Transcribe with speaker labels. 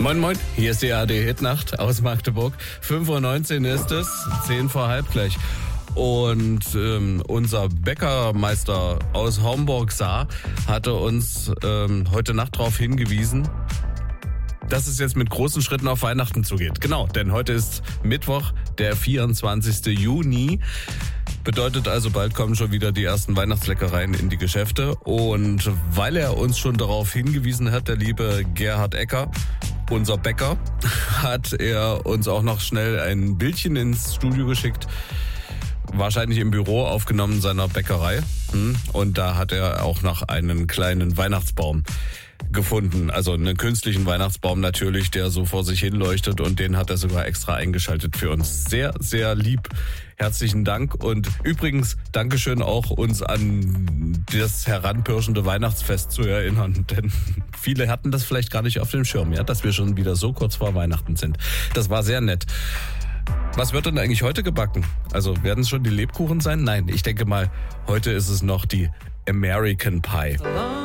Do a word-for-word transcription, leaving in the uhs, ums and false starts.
Speaker 1: Moin Moin, hier ist die A R D-Hitnacht aus Magdeburg. fünf Uhr neunzehn ist es, zehn vor halb gleich. Und ähm, unser Bäckermeister aus Homburg, Saar, hatte uns ähm, heute Nacht darauf hingewiesen, dass es jetzt mit großen Schritten auf Weihnachten zugeht. Genau, denn heute ist Mittwoch, der vierundzwanzigsten Juni. Bedeutet also, bald kommen schon wieder die ersten Weihnachtsleckereien in die Geschäfte. Und weil er uns schon darauf hingewiesen hat, der liebe Gerhard Ecker, unser Bäcker, hat er uns auch noch schnell ein Bildchen ins Studio geschickt. Wahrscheinlich im Büro aufgenommen seiner Bäckerei. Und da hat er auch noch einen kleinen Weihnachtsbaum gefunden. Also einen künstlichen Weihnachtsbaum natürlich, der so vor sich hin leuchtet, und den hat er sogar extra eingeschaltet für uns. Sehr, sehr lieb. Herzlichen Dank. Und übrigens, Dankeschön auch, uns an das heranpirschende Weihnachtsfest zu erinnern. Denn viele hatten das vielleicht gar nicht auf dem Schirm, ja, dass wir schon wieder so kurz vor Weihnachten sind. Das war sehr nett. Was wird denn eigentlich heute gebacken? Also werden es schon die Lebkuchen sein? Nein, ich denke mal, heute ist es noch die American Pie.